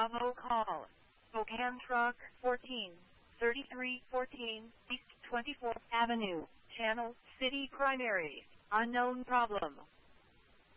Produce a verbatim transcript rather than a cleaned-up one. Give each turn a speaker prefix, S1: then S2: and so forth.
S1: Bravo call. Spokane Truck fourteen thirty-three fourteen East twenty-fourth Avenue, Channel City Primary, unknown problem.